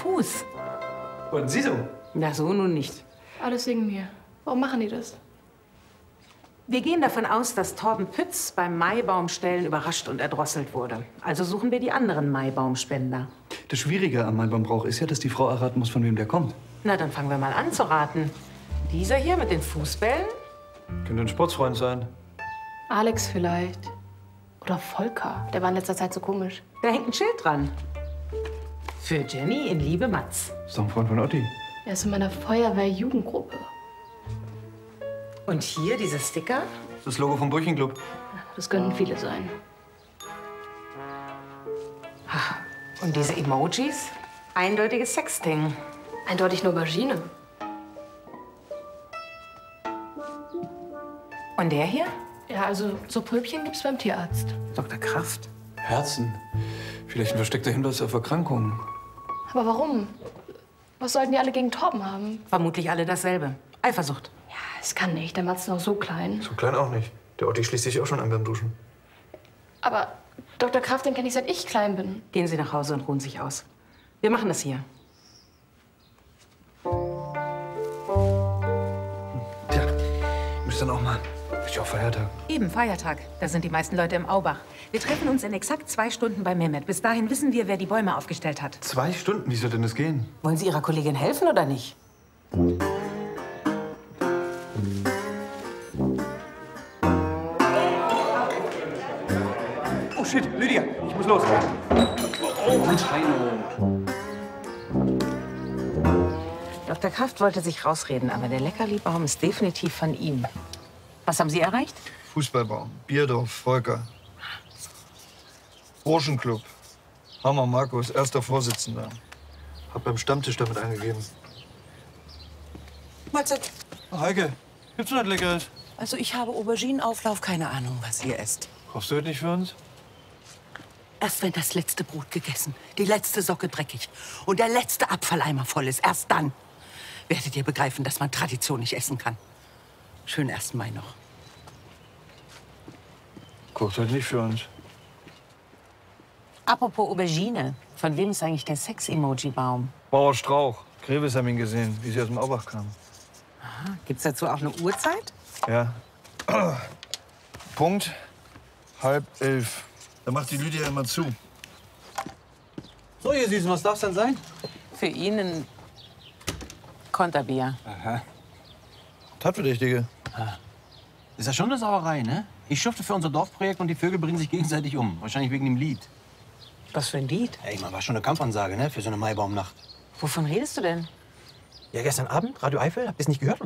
Fuß. Und Sie so? Na, so nun nicht. Alles wegen mir. Warum machen die das? Wir gehen davon aus, dass Torben Pütz beim Maibaumstellen überrascht und erdrosselt wurde. Also suchen wir die anderen Maibaumspender. Das Schwierige am Maibaumbrauch ist ja, dass die Frau erraten muss, von wem der kommt. Na, dann fangen wir mal an zu raten. Dieser hier mit den Fußbällen? Könnte ein Sportsfreund sein. Alex vielleicht. Oder Volker. Der war in letzter Zeit so komisch. Da hängt ein Schild dran. Für Jenny in Liebe Matz. Ist doch ein Freund von Otti. Er ist in meiner Feuerwehr-Jugendgruppe. Und hier diese Sticker? Das Logo vom Brüchenclub. Das könnten viele sein. Und diese Emojis? Eindeutiges Sexting. Eindeutig eine Aubergine. Und der hier? Ja, also so Pröbchen gibt's beim Tierarzt. Dr. Kraft. Herzen. Vielleicht ein versteckter Hinweis auf Erkrankungen. Aber warum? Was sollten die alle gegen Torben haben? Vermutlich alle dasselbe. Eifersucht. Ja, es kann nicht. Der Matz ist noch so klein. So klein auch nicht. Der Otti schließt sich auch schon an beim Duschen. Aber Dr. Kraft, den kenne ich, seit ich klein bin. Gehen Sie nach Hause und ruhen sich aus. Wir machen das hier. Tja, müsst dann auch mal. Ist ja auch Feiertag. Eben, Feiertag. Da sind die meisten Leute im Aubach. Wir treffen uns in exakt 2 Stunden bei Mehmet. Bis dahin wissen wir, wer die Bäume aufgestellt hat. 2 Stunden? Wie soll denn das gehen? Wollen Sie Ihrer Kollegin helfen oder nicht? Oh shit, Lydia, ich muss los. Und Heino. Dr. Kraft wollte sich rausreden, aber der Leckerli-Baum ist definitiv von ihm. Was haben Sie erreicht? Fußballbaum, Bierdorf, Volker. Burschenclub. Hammer Markus, erster Vorsitzender. Hab beim Stammtisch damit angegeben. Mahlzeit. Heike, gibt's noch was Leckeres? Also ich habe Auberginenauflauf, keine Ahnung, was ihr esst. Kochst du heute nicht für uns? Erst wenn das letzte Brot gegessen, die letzte Socke dreckig und der letzte Abfalleimer voll ist, erst dann werdet ihr begreifen, dass man Tradition nicht essen kann. Schönen 1. Mai noch. Kochst heute nicht für uns. Apropos Aubergine. Von wem ist eigentlich der Sex-Emoji-Baum? Bauer Strauch. Greves haben ihn gesehen, wie sie aus dem Aubach kam. Gibt's dazu auch eine Uhrzeit? Ja. Punkt 10:30. Da macht die Lydia immer zu. So, ihr Süßen, was darf's denn sein? Für ihn ein Konterbier. Tatverdächtige. Ist ja schon eine Sauerei, ne? Ich schufte für unser Dorfprojekt und die Vögel bringen sich gegenseitig um. Wahrscheinlich wegen dem Lied. Was für ein Lied? Ey, man, war schon eine Kampfansage, ne? Für so eine Maibaumnacht. Wovon redest du denn? Ja, gestern Abend, Radio Eifel, habt ihr es nicht gehört?